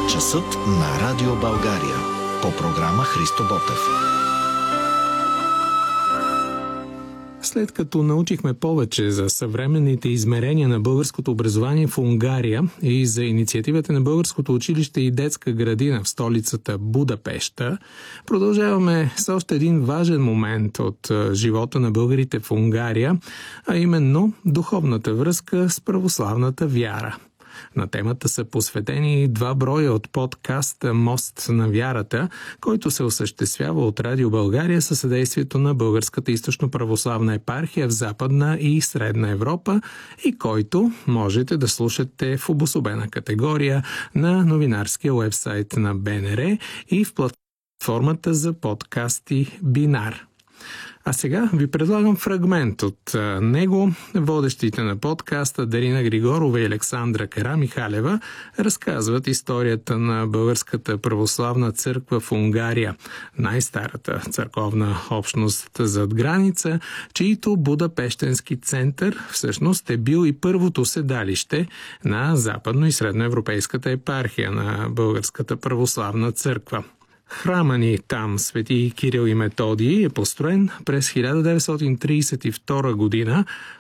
Часът на Радио България. По програма Христо Ботев. След като научихме повече за съвременните измерения на българското образование в Унгария и за инициативата на Българското училище и детска градина в столицата Будапеща, продължаваме с още един важен момент от живота на българите в Унгария, а именно духовната връзка с православната вяра. На темата са посветени 2 броя от подкаста «Мост на вярата», който се осъществява от Радио България със съдействието на Българската източно-православна епархия в Западна и Средна Европа и който можете да слушате в обособена категория на новинарския уебсайт на БНР и в платформата за подкасти Бинар. А сега ви предлагам фрагмент от него. Водещите на подкаста Дарина Григорова и Александра Карамихалева разказват историята на Българската православна църква в Унгария, най-старата църковна общност зад граница, чието Будапещенски център всъщност е бил и първото седалище на западно- и средноевропейската епархия на Българската православна църква. Храма ни там, Свети Кирил и Методий, е построен през 1932 година